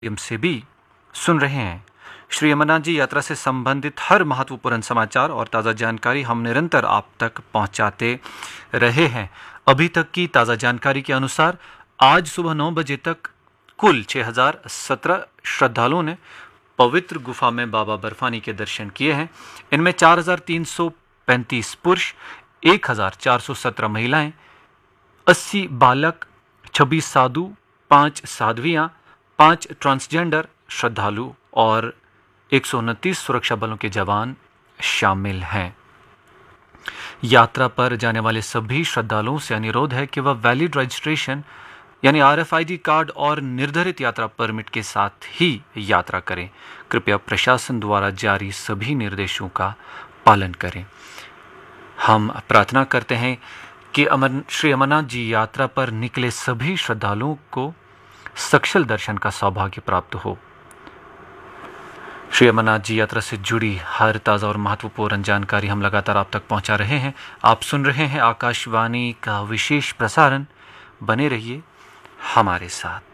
माध्यम से भी सुन रहे हैं। श्री अमरनाथ जी यात्रा से संबंधित हर महत्वपूर्ण समाचार और ताज़ा जानकारी हम निरंतर आप तक पहुंचाते रहे हैं। अभी तक की ताज़ा जानकारी के अनुसार आज सुबह 9 बजे तक कुल 6017 श्रद्धालुओं ने पवित्र गुफा में बाबा बर्फानी के दर्शन किए हैं। इनमें 4335 पुरुष, 1417 महिलाएं, 80 बालक, 26 साधु, 5 साध्वियां, 5 ट्रांसजेंडर श्रद्धालु और 129 सुरक्षा बलों के जवान शामिल हैं। यात्रा पर जाने वाले सभी श्रद्धालुओं से अनुरोध है कि वह वैलिड रजिस्ट्रेशन यानी RFID कार्ड और निर्धारित यात्रा परमिट के साथ ही यात्रा करें। कृपया प्रशासन द्वारा जारी सभी निर्देशों का पालन करें। हम प्रार्थना करते हैं कि श्री अमरनाथ जी यात्रा पर निकले सभी श्रद्धालुओं को सक्षल दर्शन का सौभाग्य प्राप्त हो। श्री अमरनाथ जी यात्रा से जुड़ी हर ताज़ा और महत्वपूर्ण जानकारी हम लगातार आप तक पहुंचा रहे हैं। आप सुन रहे हैं आकाशवाणी का विशेष प्रसारण। बने रहिए हमारे साथ।